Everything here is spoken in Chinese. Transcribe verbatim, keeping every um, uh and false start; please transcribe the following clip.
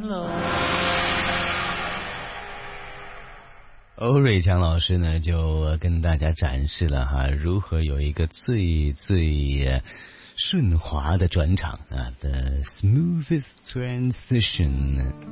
喽。 欧瑞强老师呢，就跟大家展示了哈，如何有一个最最顺滑的转场啊 ，the smoothest transition。